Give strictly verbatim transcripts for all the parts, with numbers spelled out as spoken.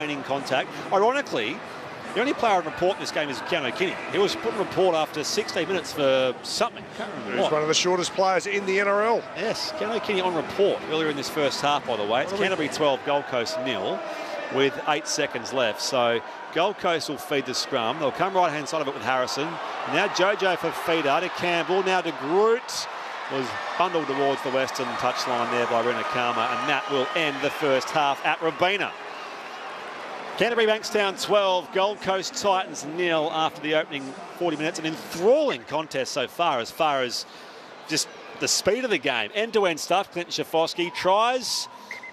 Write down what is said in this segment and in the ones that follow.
In contact. Ironically, the only player on report in this game is Keano Kini. He was put on report after sixteen minutes for something. Can't remember He's what. one of the shortest players in the N R L. Yes, Keano Kini on report earlier in this first half, by the way. It's Canterbury twelve, Gold Coast nil with eight seconds left. So Gold Coast will feed the scrum. They'll come right-hand side of it with Harrison. Now Jojo for feeder to Campbell. Now De Groot was bundled towards the western touchline there by Rinakama, and that will end the first half at Robina. Canterbury Bankstown twelve, Gold Coast Titans nil after the opening forty minutes. An enthralling contest so far, as far as just the speed of the game. End-to-end stuff. Clinton Shafosky tries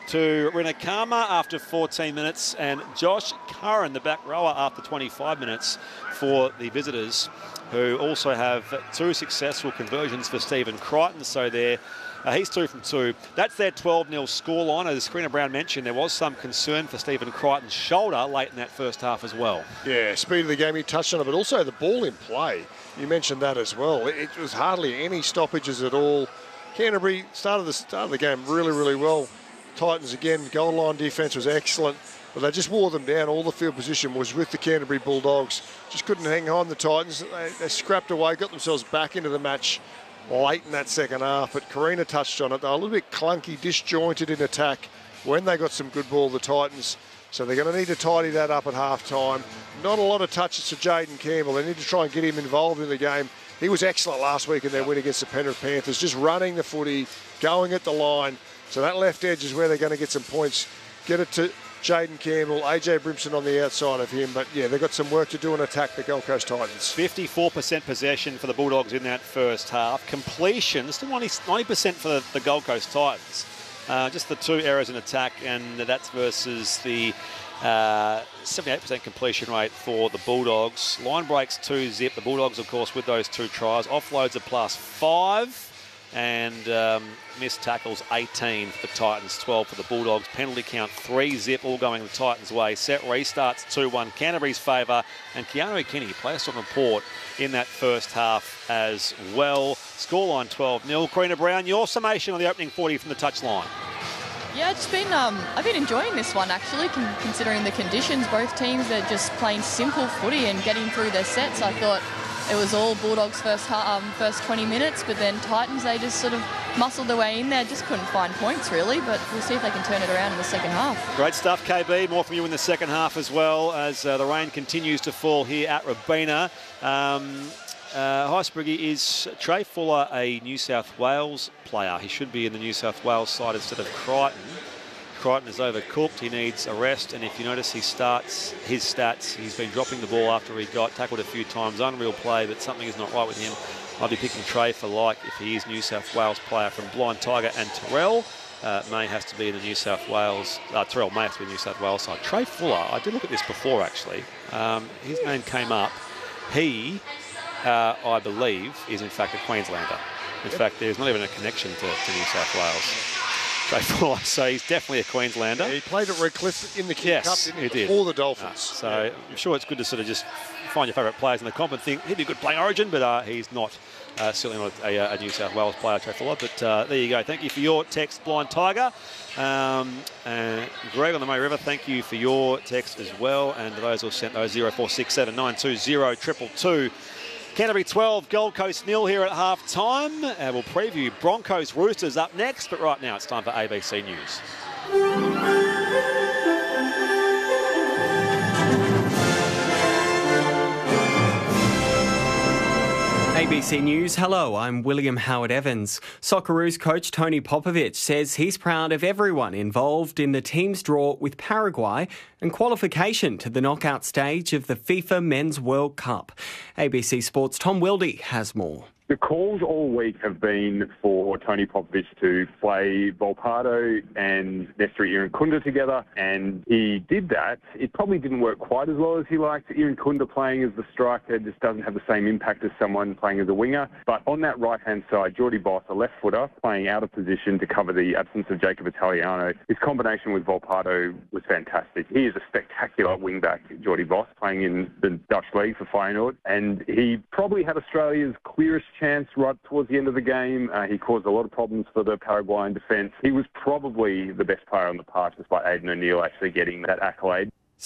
to Rinakama after fourteen minutes, and Josh Curran, the back rower, after twenty-five minutes for the visitors, who also have two successful conversions for Stephen Crichton. So they're Uh, he's two from two. That's their twelve nil scoreline. As Karina Brown mentioned, there was some concern for Stephen Crichton's shoulder late in that first half as well. Yeah, speed of the game, he touched on it, but also the ball in play. You mentioned that as well. It was hardly any stoppages at all. Canterbury started the start of the game really, really well. Titans, again, goal line defence was excellent, but they just wore them down. All the field position was with the Canterbury Bulldogs. Just couldn't hang on the Titans. They, they scrapped away, got themselves back into the match late in that second half, but Karina touched on it. They were a little bit clunky, disjointed in attack when they got some good ball, the Titans. So they're going to need to tidy that up at half-time. Not a lot of touches to Jaden Campbell. They need to try and get him involved in the game. He was excellent last week in their win against the Penrith Panthers, just running the footy, going at the line. So that left edge is where they're going to get some points. Get it to Jaden Campbell, A J Brimson on the outside of him. But, yeah, they've got some work to do in attack, the Gold Coast Titans. fifty-four percent possession for the Bulldogs in that first half. Completion, still ninety percent for the, the Gold Coast Titans. Uh, just the two errors in attack, and that's versus the uh, seventy-eight percent completion rate for the Bulldogs. Line breaks two zip. The Bulldogs, of course, with those two tries. Offloads a plus five. And um, missed tackles eighteen for the Titans, twelve for the Bulldogs. Penalty count three zip, all going the Titans' way. Set restarts two one, Canterbury's favour. And Keano Kini placed on report in that first half as well. Scoreline twelve nil. Karina Brown, your summation on the opening forty from the touchline. Yeah, it's been. Um, I've been enjoying this one actually, con- considering the conditions. Both teams are just playing simple footy and getting through their sets. I thought it was all Bulldogs first ha- um, first twenty minutes, but then Titans, they just sort of muscled their way in there. Just couldn't find points really, but we'll see if they can turn it around in the second half. Great stuff, K B. More from you in the second half as well, as uh, the rain continues to fall here at Robina. Um, uh, High Spriggy, is Trey Fuller a New South Wales player? He should be in the New South Wales side instead of Crichton. Crichton is overcooked. He needs a rest, and if you notice, he starts his stats. He's been dropping the ball after he got tackled a few times. Unreal play, but something is not right with him. I'll be picking Trey for like if he is New South Wales player from Blind Tiger, and Terrell uh, May has to be in the New South Wales. Uh, Terrell May has to be in the New South Wales side. Trey Fuller, I did look at this before actually. Um, his name came up. He, uh, I believe, is in fact a Queenslander. In yep. fact, there's not even a connection to, to New South Wales. So he's definitely a Queenslander. Yeah, he played at Redcliffe in the King yes, Cup, didn't he? he did. For the Dolphins. Uh, so yeah. I'm sure it's good to sort of just find your favourite players in the comp and think he'd be good playing Origin, but uh, he's not uh, certainly not a, a New South Wales player, Trey Fuller. But uh, there you go. Thank you for your text, Blind Tiger. Um, uh, Greg on the May River, thank you for your text as well. And those who sent those zero four six seven nine two zero two two two. Canterbury twelve, Gold Coast nil here at half time. Uh, we'll preview Broncos Roosters up next, but right now it's time for A B C News. A B C News, hello, I'm William Howard Evans. Socceroos coach Tony Popovic says he's proud of everyone involved in the team's draw with Paraguay and qualification to the knockout stage of the FIFA Men's World Cup. A B C Sports' Tom Wildy has more. The calls all week have been for Tony Popovic to play Volpato and Nestori Irankunda together, and he did that. It probably didn't work quite as well as he liked. Irankunda playing as the striker just doesn't have the same impact as someone playing as a winger. But on that right-hand side, Jordy Boss, a left footer, playing out of position to cover the absence of Jacob Italiano. His combination with Volpato was fantastic. He is a spectacular wing-back, Jordy Boss, playing in the Dutch League for Feyenoord, and he probably had Australia's clearest chance right towards the end of the game. Uh, he caused a lot of problems for the Paraguayan defence. He was probably the best player on the park, despite Aidan O'Neill actually getting that accolade.